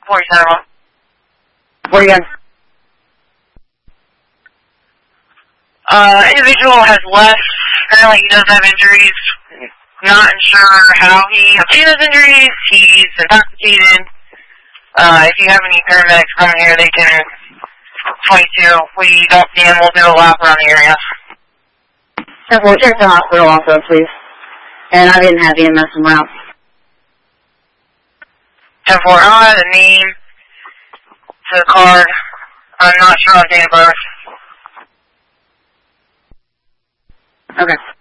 47. Where are you going? Individual has left. Apparently he does have injuries. Not sure how he obtained those injuries. He's intoxicated. If you have any paramedics coming here, they can point to. We don't see him. We'll do a lap around the area. We'll check the hospital also, please. And I didn't have EMS around. 10-4, I'll add a name to the card. I'm not sure on date of birth. Okay.